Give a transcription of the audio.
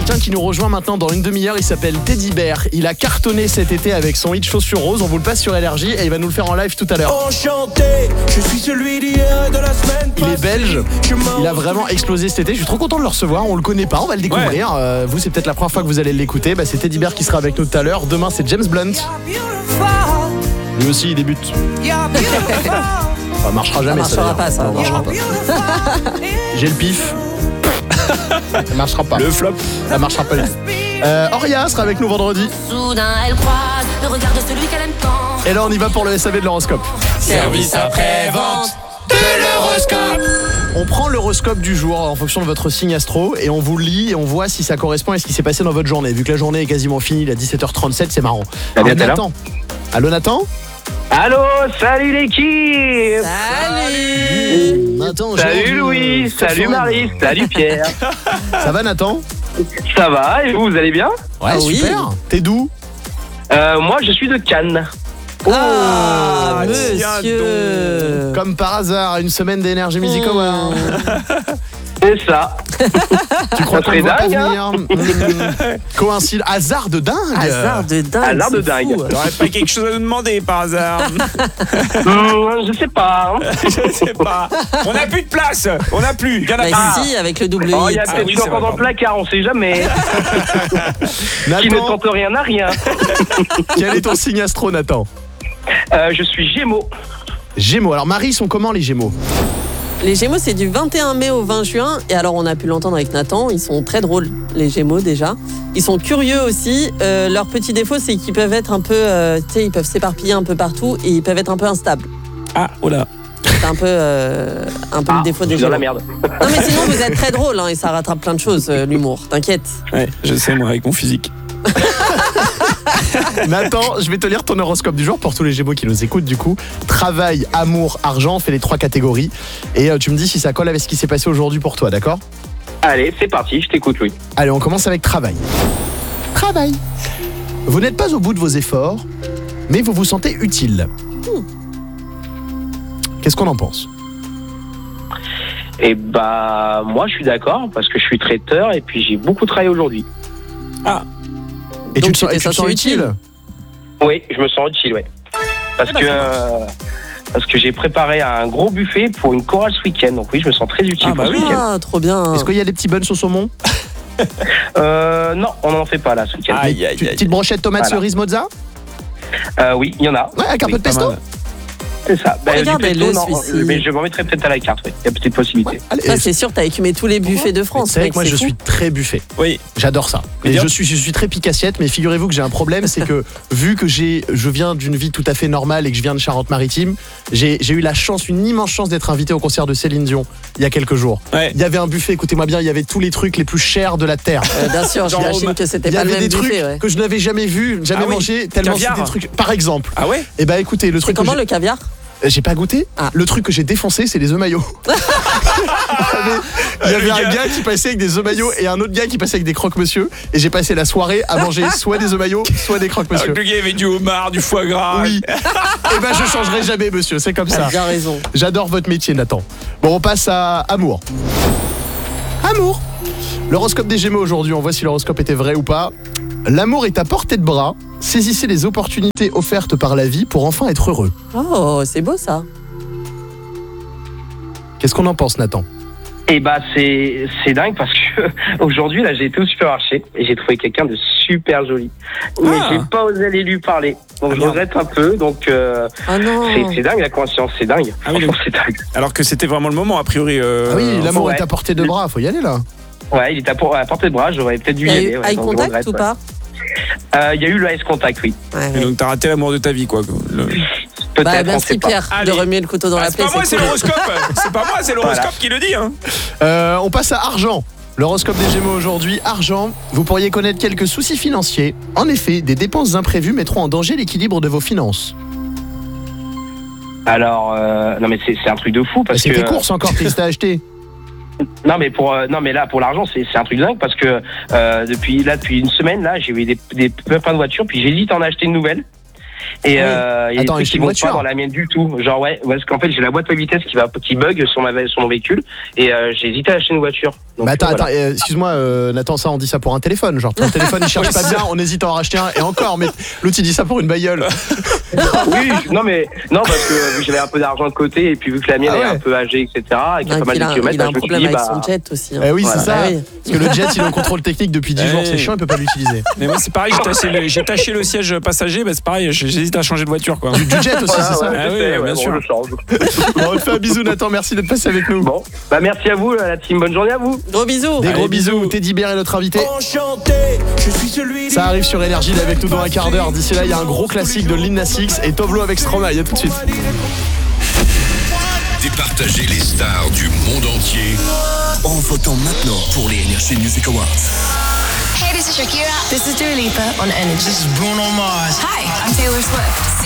quelqu'un qui nous rejoint maintenant dans une demi-heure. Il s'appelle Teddy Bear. Il a cartonné cet été avec son hit Chaussures Roses. On vous le passe sur LRJ et il va nous le faire en live tout à l'heure. Enchanté, je suis celui d'hier de la semaine. Il est belge. Il a vraiment explosé cet été. Je suis trop content de le recevoir. On le connaît pas, on va le découvrir. Vous, c'est peut-être la première fois que vous allez l'écouter. C'est Teddy Bear qui sera avec nous tout à l'heure. Demain, c'est James Blunt. Lui aussi, il débute. Ça marchera jamais. Ça marchera pas, ça. Non, marchera pas. J'ai le pif. Ça marchera pas. Le flop. Ça marchera pas. Auria sera avec nous vendredi. Soudain, elle croise le regard de celui qu'elle aime tant. Et là, on y va pour le SAV de l'horoscope. Service après-vente de l'horoscope. On prend l'horoscope du jour en fonction de votre signe astro et on vous le lit et on voit si ça correspond à ce qui s'est passé dans votre journée. Vu que la journée est quasiment finie, il est à 17h37, c'est marrant. Nathan. Allô Nathan ? Allô, salut l'équipe. Salut Nathan, salut Louis, salut Marie, salut Pierre. Ça va Nathan ? Ça va, et vous allez bien ? Ouais, super. T'es d'où ? Moi, je suis de Cannes. Ah, monsieur. Comme par hasard, une semaine d'Energy Music Award. C'est ça. Tu crois qu'on ne va pas dingue, venir Coïncide. Hasard de dingue. Hasard de dingue. Hasard de dingue. T'aurais pas quelque chose à nous demander par hasard? Je sais pas. Je sais pas. On n'a plus de place. On n'a plus. Il y en a pas. Si, avec le double Oh, il y hit. a peut-être une enfant dans le placard, on sait jamais. Qui ne tente rien n'a rien. Quel est ton signe astro, Nathan ? Je suis Gémeaux. Gémeaux. Alors Marie, ils sont comment les Gémeaux ? Les Gémeaux, c'est du 21 mai au 20 juin. Et alors, on a pu l'entendre avec Nathan. Ils sont très drôles, les Gémeaux, déjà. Ils sont curieux aussi. Leur petit défaut, c'est qu'ils peuvent être un peu... ils peuvent s'éparpiller un peu partout et ils peuvent être un peu instables. Ah, oh là. C'est un peu le défaut des Gémeaux. Dans la Gémeaux. merde. Non, mais sinon, vous êtes très drôles et ça rattrape plein de choses, l'humour. T'inquiète. Ouais, je sais, moi, avec mon physique. Nathan, je vais te lire ton horoscope du jour pour tous les Gémeaux qui nous écoutent du coup. Travail, amour, argent, on fait les 3 catégories. Et tu me dis si ça colle avec ce qui s'est passé aujourd'hui pour toi, d'accord ? Allez, c'est parti, je t'écoute, Louis. Allez, on commence avec travail. Travail. Vous n'êtes pas au bout de vos efforts, mais vous vous sentez utile. Qu'est-ce qu'on en pense ? Et moi, je suis d'accord parce que je suis traiteur et puis j'ai beaucoup travaillé aujourd'hui. Ah. Et donc, tu te sens utile ? Oui, je me sens utile, oui. Parce que j'ai préparé un gros buffet pour une chorale ce week-end. Donc oui, je me sens très utile pour ce week-end. Ah, trop bien. Est-ce qu'il y a des petits buns au saumon ? Non, on n'en fait pas là ce week-end. Petite brochette tomate cerise mozza ? Oui, il y en a. Ouais, avec un peu de pesto ? C'est ça. Regardez-le, non, celui-ci. mais je m'en mettrai peut-être à la carte, oui. Il y a peut-être possibilité. Ça, c'est sûr, t'as écumé tous les buffets de France. C'est vrai mec, que moi, c'est je fou. suis très buffet. Oui. J'adore ça. Et je suis très pique-assiette, mais figurez-vous que j'ai un problème, c'est que vu que je viens d'une vie tout à fait normale et que je viens de Charente-Maritime, j'ai eu une immense chance d'être invité au concert de Céline Dion il y a quelques jours. Ouais. Il y avait un buffet, écoutez-moi bien, il y avait tous les trucs les plus chers de la terre. Bien sûr, j'imagine que c'était Il y pas le avait même des trucs buffet. Ouais. que je n'avais jamais vus, jamais mangé, tellement Caviar. c'était des trucs. Par exemple. Ah ouais ? Et écoutez, le C'est truc. comment le caviar ? J'ai pas goûté. Ah. Le truc que j'ai défoncé, c'est les œufs maillots. Il y avait un gars qui passait avec des œufs maillots et un autre gars qui passait avec des croque-monsieur. Et j'ai passé la soirée à manger soit des œufs maillots, soit des croque-monsieur. Le gars, il y avait du homard, du foie gras. Oui. Et je changerai jamais, monsieur. C'est comme ça. T'as bien raison. J'adore votre métier, Nathan. Bon, on passe à amour. Amour. L'horoscope des Gémeaux aujourd'hui, on voit si l'horoscope était vrai ou pas. L'amour est à portée de bras. Saisissez les opportunités offertes par la vie pour enfin être heureux. Oh, c'est beau ça. Qu'est-ce qu'on en pense, Nathan ? Et c'est dingue parce que aujourd'hui là j'ai été au supermarché et j'ai trouvé quelqu'un de super joli. Mais j'ai pas osé aller lui parler. Donc je regrette un peu. Donc Ah non. c'est dingue la coïncidence, c'est dingue. Ah oui, Franchement, c'est dingue. Alors que c'était vraiment le moment, a priori. Ah oui, l'amour ouais. est à portée de bras, faut y aller là. Ouais, il était à portée de bras, j'aurais peut-être dû Il y y a aller. eu Ouais, eye donc je contact regrette, ou pas ? Il y a eu le eye contact, oui. Ouais. Et donc t'as raté l'amour de ta vie, quoi. Peut-être, on merci sait pas. Pierre Allez. de remuer le couteau dans la C'est plaie. pas moi, c'est cool. l'horoscope. C'est pas moi, c'est l'horoscope qui le dit. Hein. On passe à argent. L'horoscope des Gémeaux aujourd'hui, argent. Vous pourriez connaître quelques soucis financiers. En effet, des dépenses imprévues mettront en danger l'équilibre de vos finances. Alors, non mais c'est un truc de fou parce C'est que. tes courses encore que t'as acheté. Non mais là pour l'argent c'est un truc dingue parce que depuis une semaine là j'ai eu plein de voitures puis j'hésite à en acheter une nouvelle. Et il y a des trucs qui vont pas dans la mienne du tout. Genre parce qu'en fait j'ai la boîte à vitesse qui bug sur mon véhicule et j'ai hésité à acheter une voiture. Donc, Mais attends, voilà. excuse-moi, Nathan, ça on dit ça pour un téléphone. Genre, ton téléphone il cherche pas bien, on hésite à en racheter un et encore, mais l'autre il dit ça pour une bagnole. Oui, non parce que vu que j'avais un peu d'argent de côté et puis vu que la mienne est un peu âgée, etc. Et qu'il y a pas mal de kilomètres, il a un je me suis problème dit, avec son jet aussi. Hein. Oui, Voilà. c'est ça. Ah oui. Parce que le jet il est en contrôle technique depuis 10 jours, c'est chiant, il peut pas l'utiliser. Mais moi, c'est pareil, j'ai taché le siège passager, c'est pareil, j'hésite à changer de voiture, quoi. Du jet aussi, c'est ça. Ah oui, bien sûr. Je change. Bon, on te fait un bisou, Nathan, merci d'être passé avec nous. Bon, bah merci à vous, la team. Bonne journée à vous. Gros bisous. Des Allez, gros bisous, bisous. Teddy Bear est notre invité. Enchanté, je suis celui Ça arrive sur Énergie, il est avec nous dans un quart d'heure. D'ici là, il y a un gros classique de Lil Nas X et Toblo avec Stromae. À tout de suite. Départager les stars du monde entier en votant maintenant pour les Energy Music Awards. Hey, this is Shakira. This is Dua Lipa on Energy. This is Bruno Mars. Hi, I'm Taylor Swift.